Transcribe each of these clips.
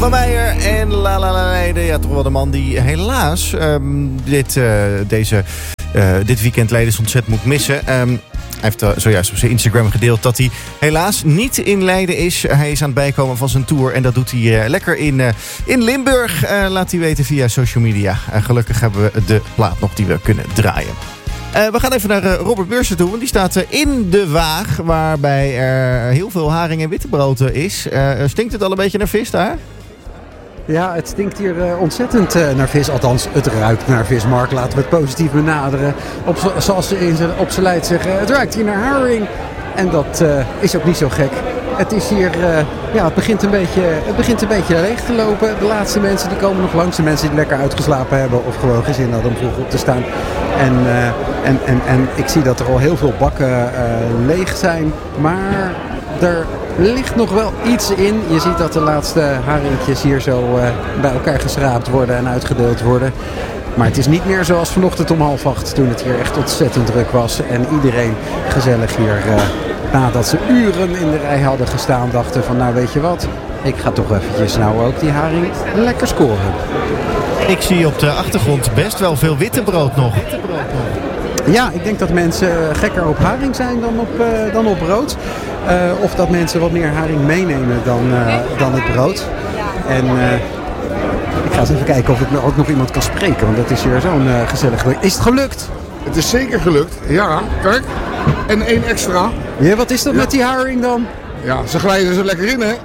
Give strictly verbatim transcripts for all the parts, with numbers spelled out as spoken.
Van Meijer en La La La Leiden. Ja, toch wel de man die helaas um, dit, uh, deze, uh, dit weekend Leiden ontzet moet missen. Um, Hij heeft uh, zojuist op zijn Instagram gedeeld dat hij helaas niet in Leiden is. Hij is aan het bijkomen van zijn tour en dat doet hij uh, lekker in, uh, in Limburg. Uh, laat hij weten via social media. Uh, gelukkig hebben we de plaat nog die we kunnen draaien. Uh, we gaan even naar uh, Robert Beursen toe, want die staat uh, in de Waag, waarbij er heel veel haring en wittebrood is. Uh, stinkt het al een beetje naar vis daar? Ja, het stinkt hier uh, ontzettend uh, naar vis. Althans, het ruikt naar vis, Mark. Laten we het positief benaderen. Op, zoals ze in zijn, op zijn leid zeggen, het ruikt hier naar haring. En dat uh, is ook niet zo gek. Het is hier, uh, ja, het begint, een beetje, het begint een beetje leeg te lopen. De laatste mensen die komen nog langs. De mensen die lekker uitgeslapen hebben of gewoon geen zin hadden om vroeg op te staan. En, uh, en, en, en ik zie dat er al heel veel bakken uh, leeg zijn. Maar er ligt nog wel iets in. Je ziet dat de laatste haringjes hier zo uh, bij elkaar geschraapt worden en uitgedeeld worden. Maar het is niet meer zoals vanochtend om half acht, toen het hier echt ontzettend druk was. En iedereen gezellig hier, uh, nadat ze uren in de rij hadden gestaan, dachten van nou weet je wat, ik ga toch eventjes nou ook die haring lekker scoren. Ik zie op de achtergrond best wel veel wittebrood nog. Ja, ik denk dat mensen gekker op haring zijn dan op, uh, dan op brood. Uh, of dat mensen wat meer haring meenemen dan, uh, dan het brood. En uh, ik ga eens even kijken of ik ook nog iemand kan spreken. Want dat is hier zo'n uh, gezellig. Is het gelukt? Het is zeker gelukt, ja. Kijk. En één extra. Ja, wat is dat ja. met die haring dan? Ja, ze glijden er zo lekker in, hè?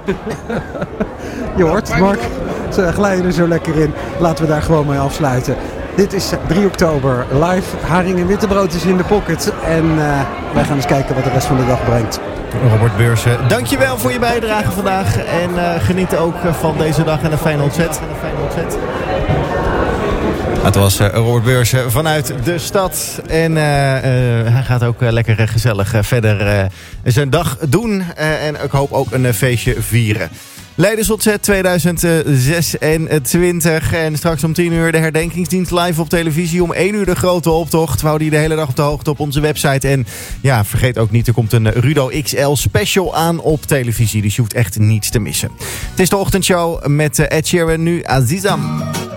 Je hoort, Mark. Ze glijden er zo lekker in. Laten we daar gewoon mee afsluiten. Dit is drie oktober live. Haring en wittebrood is in de pocket. En uh, wij gaan eens kijken wat de rest van de dag brengt. Robert Beursen, dankjewel voor je bijdrage vandaag. En uh, geniet ook van deze dag en een fijne ontzet. Het was uh, Robert Beursen vanuit de stad. En uh, uh, hij gaat ook uh, lekker uh, gezellig uh, verder uh, zijn dag doen. Uh, en ik hoop ook een uh, feestje vieren. Leiden ontzet tweeduizend zesentwintig. En straks om tien uur de herdenkingsdienst live op televisie. Om één uur de grote optocht. We houden die de hele dag op de hoogte op onze website. En ja, vergeet ook niet, er komt een Rudo X L special aan op televisie. Dus je hoeft echt niets te missen. Het is de ochtendshow met Ed Sheeran, nu Azizam.